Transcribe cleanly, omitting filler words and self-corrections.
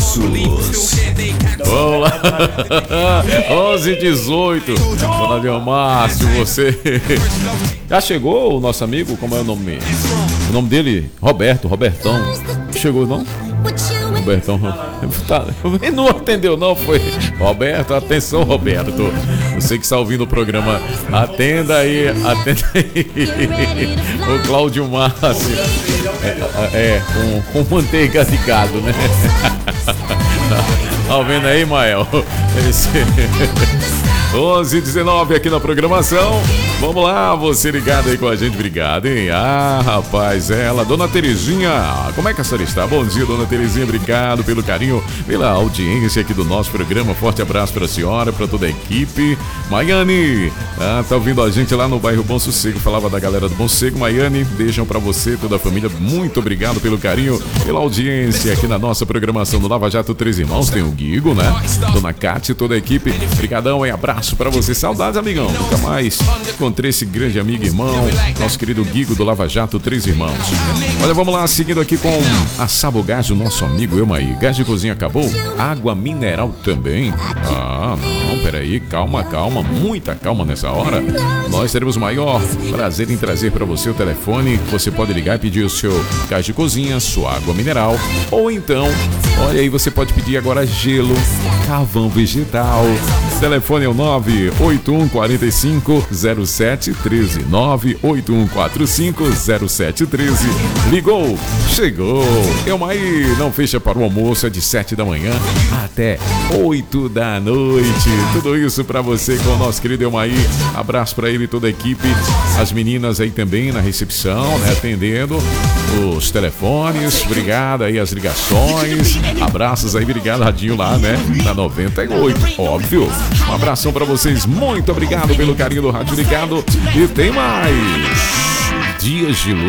Passos. Vamos lá. 11h18. Dona Delmárcio, você... Já chegou o nosso amigo? Como é o nome? O nome dele? Robertão. Chegou, não? Robertão. Tá, ele não atendeu, não, foi. Roberto, atenção, Roberto. Você que está ouvindo o programa, atenda aí. O Cláudio Márcio. Com manteiga de gado, né? Tá vendo aí, Mael? 11h19 aqui na programação. Vamos lá, você ligado aí com a gente, obrigado, hein? Ah, rapaz, ela, Dona Terezinha, como é que a senhora está? Bom dia, Dona Terezinha, obrigado pelo carinho, pela audiência aqui do nosso programa. Forte abraço para a senhora, para toda a equipe. Maiane, tá ouvindo a gente lá no bairro Bom Sossego, falava da galera do Bom Sossego. Maiane, beijão para você, toda a família, muito obrigado pelo carinho, pela audiência aqui na nossa programação do Lava Jato Três Irmãos. Tem o Guigo, né? Dona Cátia, toda a equipe, brigadão, hein? Abraço pra você, saudades, amigão. Nunca mais encontrei esse grande amigo e irmão, nosso querido Guigo do Lava Jato Três Irmãos. Olha, vamos lá, seguindo aqui com a Sabogás, o nosso amigo Elmaí. Gás de cozinha acabou? Água mineral também? Ah, não, peraí, calma, muita calma nessa hora. Nós teremos o maior prazer em trazer para você o telefone. Você pode ligar e pedir o seu gás de cozinha, sua água mineral, ou então, olha aí, você pode pedir agora gelo, carvão vegetal. O telefone é o 981450713. 981450713. Ligou, chegou. Elmaí não fecha para o almoço, é de 7 da manhã até 8 da noite. Tudo isso para você com o nosso querido Elmaí. Abraço para ele e toda a equipe. As meninas aí também na recepção, né, atendendo os telefones. Obrigado aí as ligações. Abraços aí, obrigado, Radinho lá, né, na 98, óbvio. Um abração para vocês, muito obrigado pelo carinho do Rádio Ligado. E tem mais Dias de Luz.